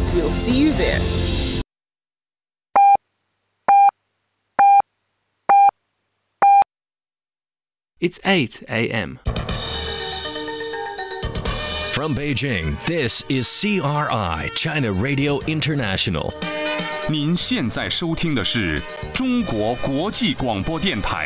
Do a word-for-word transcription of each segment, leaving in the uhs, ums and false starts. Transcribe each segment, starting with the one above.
We'll see you there. It's eight a.m. From Beijing, this is C R I, China Radio International. 您现在收听的是中国国际广播电台。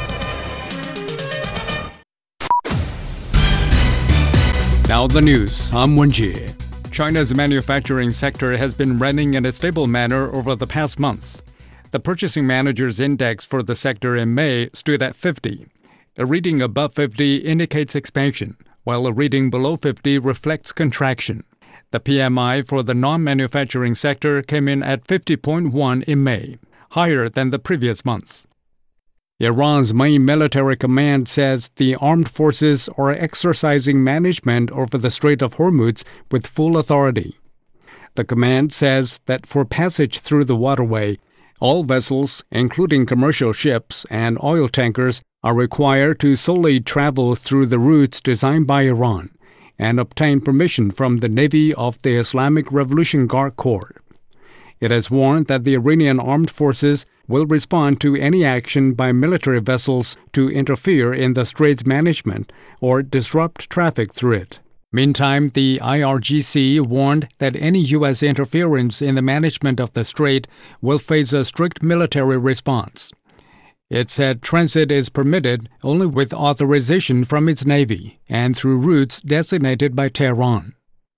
Now the news. I'm Wenjie. China's manufacturing sector has been running in a stable manner over the past months. The Purchasing Managers' Index for the sector in May stood at fifty. A reading above fifty indicates expansion, while a reading below fifty reflects contraction. The P M I for the non-manufacturing sector came in at fifty point one in May, higher than the previous months. Iran's main military command says the armed forces are exercising management over the Strait of Hormuz with full authority. The command says that for passage through the waterway, all vessels, including commercial ships and oil tankers, are required to solely travel through the routes designed by Iran and obtain permission from the Navy of the Islamic Revolution Guard Corps. It has warned that the Iranian armed forces will respond to any action by military vessels to interfere in the strait's management or disrupt traffic through it. Meantime, the I R G C warned that any U S interference in the management of the strait will face a strict military response. It said transit is permitted only with authorization from its navy and through routes designated by Tehran.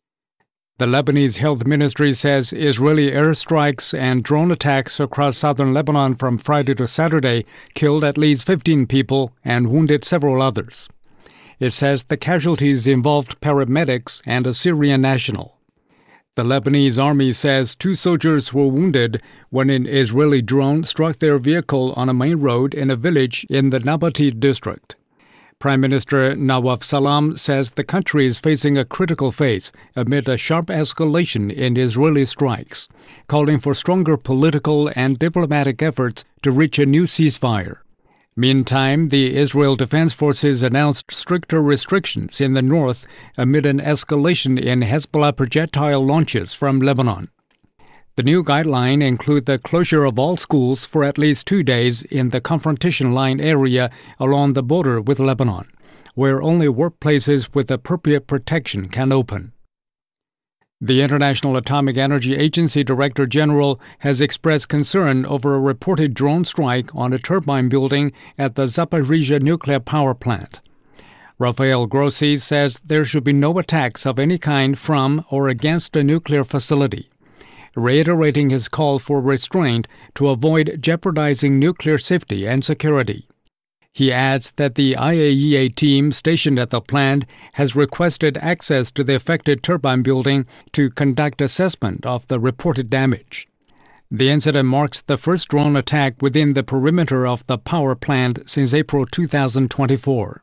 The Lebanese Health Ministry says Israeli airstrikes and drone attacks across southern Lebanon from Friday to Saturday killed at least fifteen people and wounded several others. It says the casualties involved paramedics and a Syrian national. The Lebanese army says two soldiers were wounded when an Israeli drone struck their vehicle on a main road in a village in the Nabateed district. Prime Minister Nawaf Salam says the country is facing a critical phase amid a sharp escalation in Israeli strikes, calling for stronger political and diplomatic efforts to reach a new ceasefire. Meantime, the Israel Defense Forces announced stricter restrictions in the north amid an escalation in Hezbollah projectile launches from Lebanon. The new guideline includes the closure of all schools for at least two days in the confrontation line area along the border with Lebanon, where only workplaces with appropriate protection can open. The International Atomic Energy Agency Director General has expressed concern over a reported drone strike on a turbine building at the Zaporizhzhia nuclear power plant. Rafael Grossi says there should be no attacks of any kind from or against a nuclear facility, reiterating his call for restraint to avoid jeopardizing nuclear safety and security. He adds that the I A E A team stationed at the plant has requested access to the affected turbine building to conduct assessment of the reported damage. The incident marks the first drone attack within the perimeter of the power plant since April two thousand twenty-four.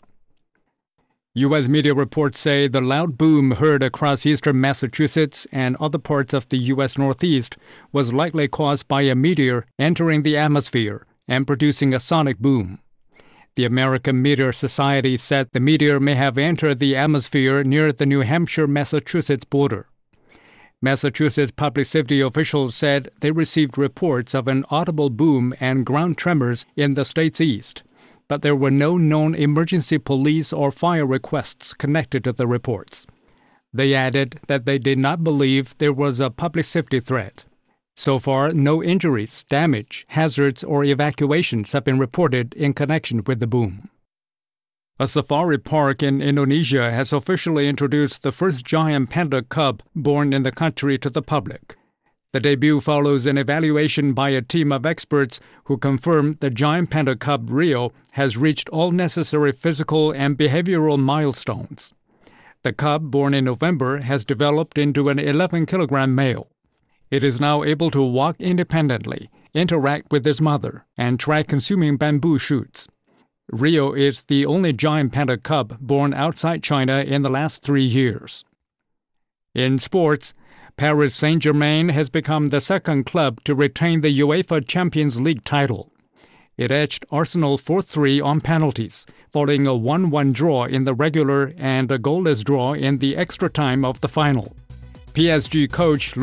U S media reports say the loud boom heard across eastern Massachusetts and other parts of the U S Northeast was likely caused by a meteor entering the atmosphere and producing a sonic boom. The American Meteor Society said the meteor may have entered the atmosphere near the New Hampshire-Massachusetts border. Massachusetts public safety officials said they received reports of an audible boom and ground tremors in the state's east, but there were no known emergency police or fire requests connected to the reports. They added that they did not believe there was a public safety threat. So far, no injuries, damage, hazards, or evacuations have been reported in connection with the boom. A safari park in Indonesia has officially introduced the first giant panda cub born in the country to the public. The debut follows an evaluation by a team of experts who confirmed the giant panda cub Rio has reached all necessary physical and behavioral milestones. The cub, born in November, has developed into an eleven kilogram male. It is now able to walk independently, interact with his mother, and try consuming bamboo shoots. Rio is the only giant panda cub born outside China in the last three years. In sports, Paris Saint-Germain has become the second club to retain the UEFA Champions League title. It edged Arsenal four three on penalties, following a one one draw in the regular and a goalless draw in the extra time of the final. P S G coach